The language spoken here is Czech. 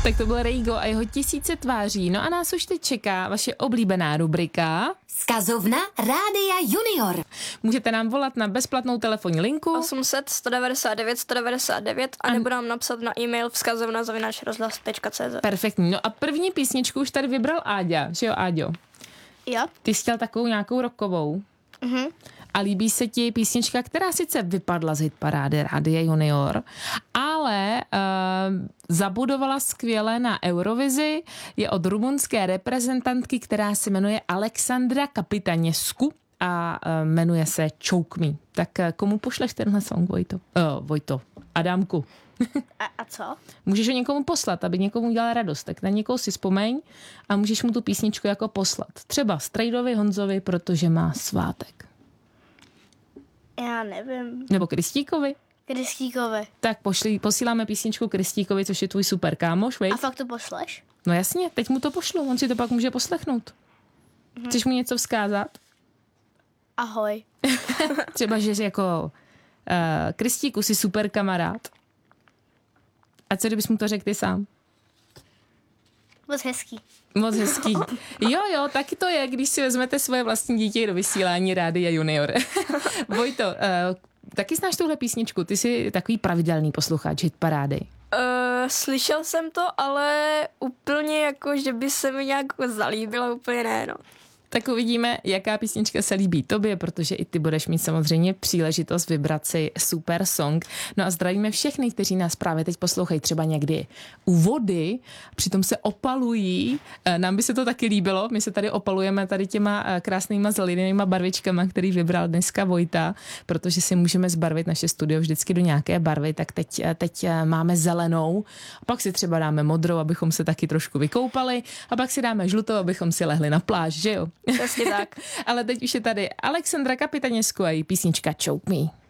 Tak to byl Reigo a jeho Tisíce tváří. No a nás už teď čeká vaše oblíbená rubrika Vzkazovna Rádia Junior. Můžete nám volat na bezplatnou telefonní linku 800 199 199 a nebo nám napsat na e-mail vzkazovna@rozhlas.cz. Perfektní. No a první písničku už tady vybral Áďa, že jo, Áďo? Jo. Ty jsi chtěl takovou nějakou rockovou. Mhm. A líbí se ti písnička, která sice vypadla z hitparády Rádia Junior, ale zabudovala skvěle na Eurovizi. Je od rumunské reprezentantky, která se jmenuje Alexandra Kapitanescu a jmenuje se Choke Me. Tak komu pošleš tenhle song, Vojto? Adámku. A co? Můžeš ho někomu poslat, aby někomu udělal radost. Tak na někoho si vzpomeň a můžeš mu tu písničku jako poslat. Třeba Strejdovi Honzovi, protože má svátek. Já nevím. Nebo Kristíkovi. Krystíkovi. Tak posíláme písničku Kristíkovi, což je tvůj super kámoš, vej? A fakt to pošleš? No jasně, teď mu to pošlu, on si to pak může poslechnout. Chceš mu něco vzkázat? Ahoj. Třeba, že jsi jako Kristíku, jsi super kamarád. A co kdybys mu to řekl ty sám? Moc hezký. Moc hezký. Jo, taky to je, když si vezmete svoje vlastní dítě do vysílání Rádia Junior. Vojto, taky znáš tuhle písničku? Ty jsi takový pravidelný posluchač hitparády. Slyšel jsem to, ale úplně jako, že by se mi nějak zalíbila, úplně ne, no. Tak uvidíme, jaká písnička se líbí tobě, protože i ty budeš mít samozřejmě příležitost vybrat si super song. No a zdravíme všechny, kteří nás právě teď poslouchají třeba někdy u vody, přitom se opalují. Nám by se to taky líbilo, my se tady opalujeme tady těma krásnýma zelenýma barvičkama, který vybral dneska Vojta, protože si můžeme zbarvit naše studio vždycky do nějaké barvy, tak teď máme zelenou, a pak si třeba dáme modrou, abychom se taky trošku vykoupali, a pak si dáme žlutou, abychom si lehli na pláž, že jo? Přesně tak. Ale teď už je tady Alexandra Kapitanescu a její písnička Choke Me.